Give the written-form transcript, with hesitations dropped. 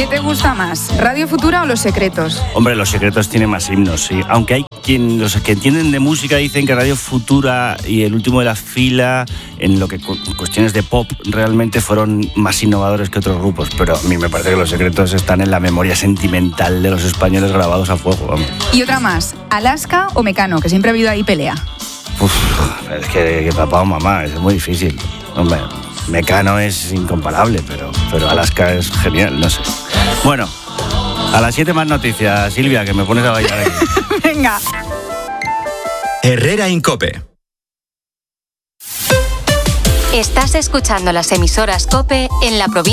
¿Qué te gusta más, Radio Futura o Los Secretos? Hombre, Los Secretos tiene más himnos, sí. Aunque hay los que entienden de música dicen que Radio Futura y El Último de la Fila, en lo que cuestiones de pop, realmente fueron más innovadores que otros grupos. Pero a mí me parece que Los Secretos están en la memoria sentimental de los españoles grabados a fuego. Vamos. Y otra más, Alaska o Mecano, que siempre ha habido ahí pelea. Es que papá o mamá, es muy difícil. Hombre, Mecano es incomparable, pero Alaska es genial, no sé. Bueno, a las 7 más noticias, Silvia, que me pones a bailar aquí. Venga. Herrera Incope. Estás escuchando las emisoras COPE en la provincia.